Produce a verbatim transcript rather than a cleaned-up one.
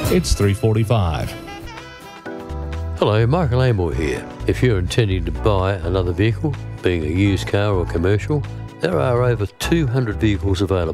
It's three forty-five. Hello, Michael Amor here. If you're intending to buy another vehicle, being a used car or commercial, there are over two hundred vehicles available.